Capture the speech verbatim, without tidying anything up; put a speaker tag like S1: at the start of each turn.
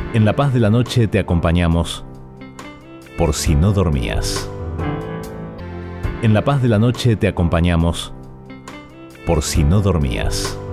S1: En la paz de la noche te acompañamos, por si no dormías. En la paz de la noche te acompañamos, por si no dormías.